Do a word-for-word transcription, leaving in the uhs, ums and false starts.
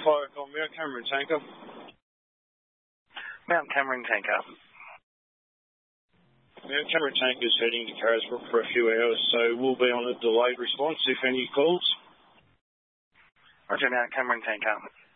Fire on Mount Cameron tanker. Mount Cameron tanker. Mount Cameron tanker is heading to Carisbrook for a few hours, so we'll be on a delayed response if any calls. Roger, Mount Cameron tanker.